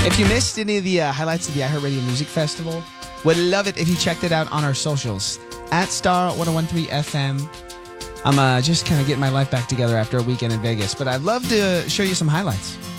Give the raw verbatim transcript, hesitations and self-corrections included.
If you missed any of the uh, highlights of the iHeartRadio Music Festival, would love it if you checked it out on our socials. At Star ten thirteen F M. I'm uh, just kind of getting my life back together after a weekend in Vegas, but I'd love to show you some highlights.